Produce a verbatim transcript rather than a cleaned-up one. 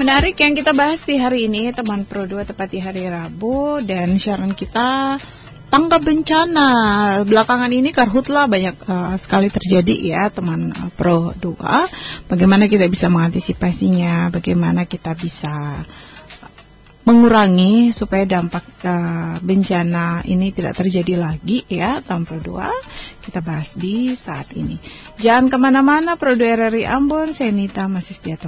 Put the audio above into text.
Menarik yang kita bahas di hari ini, teman Pro dua, tepat di hari Rabu. Dan siaran kita tanggap bencana. Belakangan ini karhutlah banyak uh, sekali terjadi ya teman uh, Pro dua. Bagaimana kita bisa mengantisipasinya, bagaimana kita bisa mengurangi supaya dampak uh, bencana ini tidak terjadi lagi ya, teman Pro dua. Kita bahas di saat ini. Jangan kemana-mana, Pro dua R R I Ambon, saya Nita masih setia.